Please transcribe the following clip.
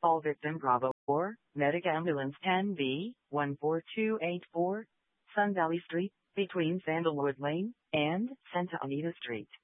Call victim Bravo 4, Medic Ambulance 10B, 14284, Sun Valley Street, between Sandalwood Lane and Santa Anita Street.